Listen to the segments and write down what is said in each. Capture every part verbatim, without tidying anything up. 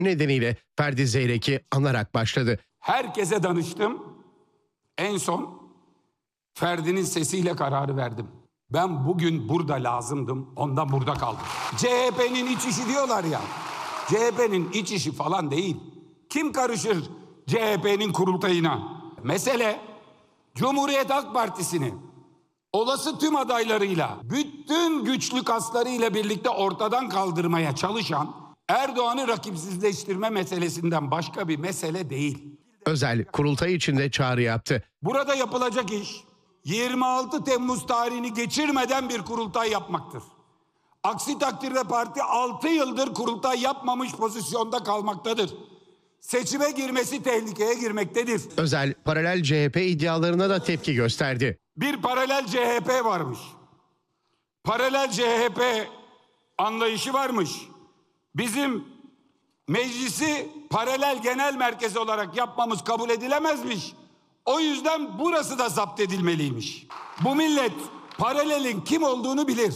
Nedeniyle Ferdi Zeyrek'i anarak başladı. Herkese danıştım. En son Ferdi'nin sesiyle kararı verdim. Ben bugün burada lazımdım, ondan burada kaldım. C H P'nin iç işi diyorlar ya. C H P'nin iç işi falan değil. Kim karışır C H P'nin kurultayına? Mesele Cumhuriyet Halk Partisi'ni olası tüm adaylarıyla, bütün güçlü kaslarıyla birlikte ortadan kaldırmaya çalışan Erdoğan'ı rakipsizleştirme meselesinden başka bir mesele değil. Özel kurultay içinde çağrı yaptı. Burada yapılacak iş yirmi altı Temmuz tarihini geçirmeden bir kurultay yapmaktır. Aksi takdirde parti altı yıldır kurultay yapmamış pozisyonda kalmaktadır. Seçime girmesi tehlikeye girmektedir. Özel paralel C H P iddialarına da tepki gösterdi. Bir paralel C H P varmış. Paralel C H P anlayışı varmış. Bizim meclisi paralel genel merkez olarak yapmamız kabul edilemezmiş. O yüzden burası da zapt edilmeliymiş. Bu millet paralelin kim olduğunu bilir.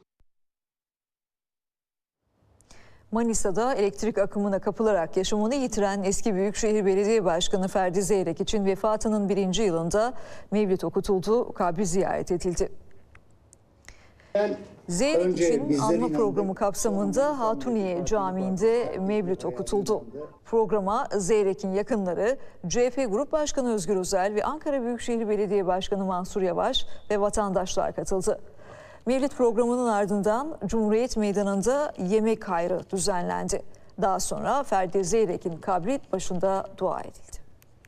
Manisa'da elektrik akımına kapılarak yaşamını yitiren eski Büyükşehir Belediye Başkanı Ferdi Zeyrek için vefatının birinci yılında mevlid okutuldu, kabri ziyaret edildi. Zeyrek için anma programı kapsamında Hatuniye Camii'nde mevlüt okutuldu. Programa Zeyrek'in yakınları, C H P Grup Başkanı Özgür Özel ve Ankara Büyükşehir Belediye Başkanı Mansur Yavaş ve vatandaşlar katıldı. Mevlid programının ardından Cumhuriyet Meydanı'nda yemek hayrı düzenlendi. Daha sonra Ferdi Zeyrek'in kabri başında dua edildi.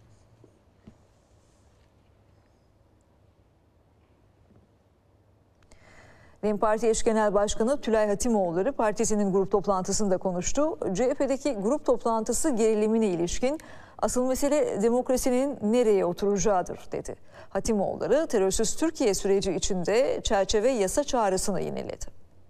DEM Parti Eş Genel Başkanı Tülay Hatimoğulları partisinin grup toplantısında konuştu. C H P'deki grup toplantısı gerilimine ilişkin asıl mesele demokrasinin nereye oturacağıdır dedi. Hatimoğulları terörsüz Türkiye süreci içinde çerçeve yasa çağrısını yineledi.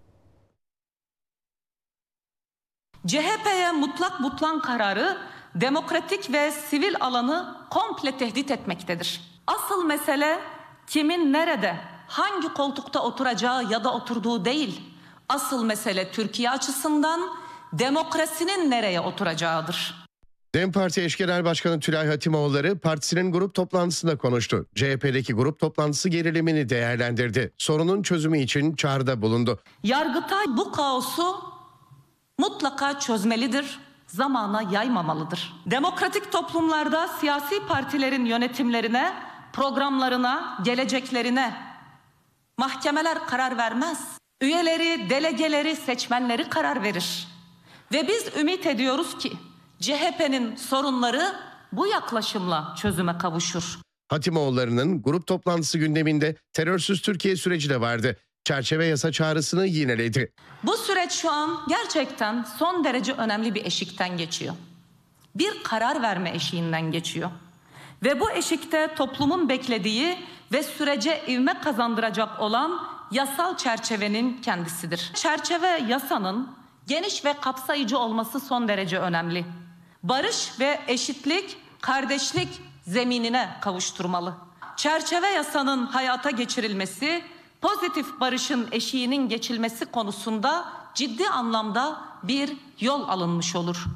C H P'ye mutlak butlan kararı demokratik ve sivil alanı komple tehdit etmektedir. Asıl mesele kimin nerede, hangi koltukta oturacağı ya da oturduğu değil. Asıl mesele Türkiye açısından demokrasinin nereye oturacağıdır. DEM Parti Eş Genel Başkanı Tülay Hatimoğulları partisinin grup toplantısında konuştu. C H P'deki grup toplantısı gerilimini değerlendirdi. Sorunun çözümü için çağrıda bulundu. Yargıtay bu kaosu mutlaka çözmelidir, zamana yaymamalıdır. Demokratik toplumlarda siyasi partilerin yönetimlerine, programlarına, geleceklerine mahkemeler karar vermez. Üyeleri, delegeleri, seçmenleri karar verir. Ve biz ümit ediyoruz ki C H P'nin sorunları bu yaklaşımla çözüme kavuşur. Hatimoğulları'nın grup toplantısı gündeminde terörsüz Türkiye süreci de vardı. Çerçeve yasa çağrısını yineledi. Bu süreç şu an gerçekten son derece önemli bir eşikten geçiyor. Bir karar verme eşiğinden geçiyor. Ve bu eşikte toplumun beklediği ve sürece ivme kazandıracak olan yasal çerçevenin kendisidir. Çerçeve yasanın geniş ve kapsayıcı olması son derece önemli. Barış ve eşitlik, kardeşlik zeminine kavuşturmalı. Çerçeve yasanın hayata geçirilmesi, pozitif barışın eşiğinin geçilmesi konusunda ciddi anlamda bir yol alınmış olur.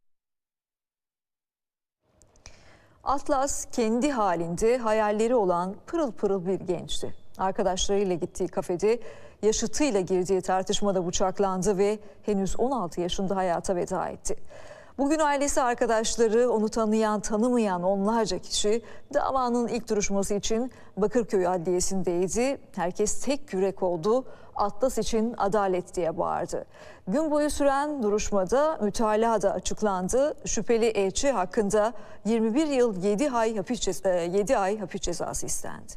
Atlas kendi halinde hayalleri olan pırıl pırıl bir gençti. Arkadaşlarıyla gittiği kafede yaşıtıyla girdiği tartışmada bıçaklandı ve henüz on altı yaşında hayata veda etti. Bugün ailesi, arkadaşları, onu tanıyan, tanımayan onlarca kişi davanın ilk duruşması için Bakırköy Adliyesi'ndeydi. Herkes tek yürek oldu. Atlas için adalet diye bağırdı. Gün boyu süren duruşmada mütalaa da açıklandı. Şüpheli elçi hakkında yirmi bir yıl yedi ay hapis cezası, yedi ay hapis cezası istendi.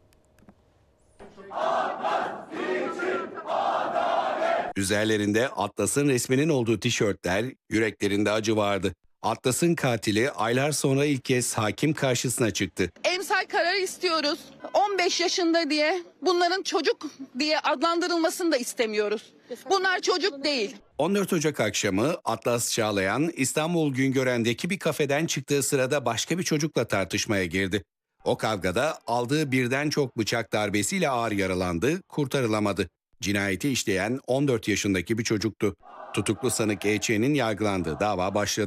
Üzerlerinde Atlas'ın resminin olduğu tişörtler, yüreklerinde acı vardı. Atlas'ın katili aylar sonra ilk kez hakim karşısına çıktı. Emsal kararı istiyoruz. on beş yaşında diye bunların çocuk diye adlandırılmasını da istemiyoruz. Bunlar çocuk değil. on dört Ocak akşamı Atlas Çağlayan İstanbul Güngören'deki bir kafeden çıktığı sırada başka bir çocukla tartışmaya girdi. O kavgada aldığı birden çok bıçak darbesiyle ağır yaralandı, kurtarılamadı. Cinayeti işleyen on dört yaşındaki bir çocuktu. Tutuklu sanık E Ç'nin yargılandığı dava başladı.